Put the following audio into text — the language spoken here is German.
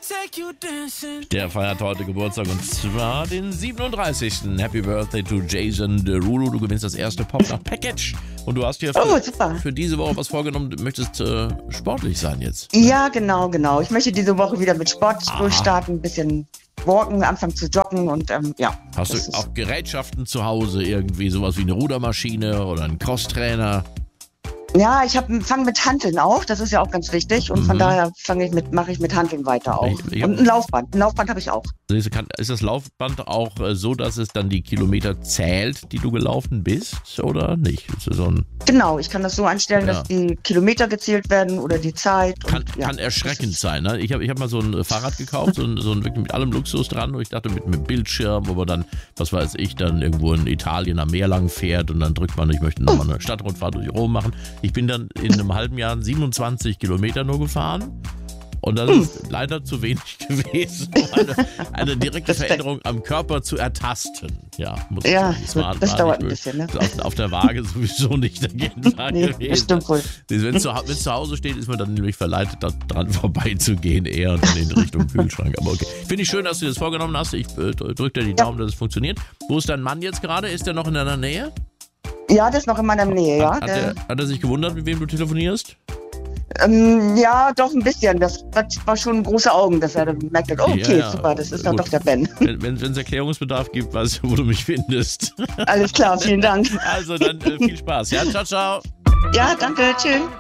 Der feiert heute Geburtstag und zwar den 37. Happy Birthday to Jason Derulo. Du gewinnst das erste Pop nach Package. Und du hast dir für diese Woche was vorgenommen. Du möchtest sportlich sein jetzt. Ja, genau. Ich möchte diese Woche wieder mit Sport durchstarten, ein bisschen walken, anfangen zu joggen und ja. Hast du auch Gerätschaften zu Hause, irgendwie sowas wie eine Rudermaschine oder einen Crosstrainer? Ja, ich fange mit Hanteln auf, das ist ja auch ganz wichtig und von daher mache ich mit Hanteln weiter auch. Und ein Laufband habe ich auch. Ist das Laufband auch so, dass es dann die Kilometer zählt, die du gelaufen bist oder nicht? Ist so Genau, ich kann das so einstellen, dass die Kilometer gezählt werden oder die Zeit. Kann erschreckend sein. Ne? Ich hab mal so ein Fahrrad gekauft, so ein wirklich mit allem Luxus dran und ich dachte mit Bildschirm, wo man dann, was weiß ich, dann irgendwo in Italien am Meer lang fährt und dann drückt man, ich möchte nochmal eine Stadtrundfahrt durch Rom machen. Ich bin dann in einem halben Jahr 27 Kilometer nur gefahren und das ist leider zu wenig gewesen, um eine direkte Veränderung am Körper zu ertasten. Ja, das dauert ein bisschen. Ne? Auf der Waage sowieso nicht gewesen. Das stimmt wohl. Wenn es zu Hause steht, ist man dann nämlich verleitet, dran vorbeizugehen eher und dann in Richtung Kühlschrank. Aber okay. Finde ich schön, dass du das vorgenommen hast. Ich drücke dir die Daumen, dass es funktioniert. Wo ist dein Mann jetzt gerade? Ist der noch in deiner Nähe? Ja, der ist noch in meiner Nähe, ja. Hat er sich gewundert, mit wem du telefonierst? Ja, doch ein bisschen. Das war schon große Augen, dass er merkt, super, das ist dann doch der Ben. Wenn es Erklärungsbedarf gibt, weißt du, wo du mich findest. Alles klar, vielen Dank. Also dann viel Spaß. Ja, ciao. Ja, danke, tschüss.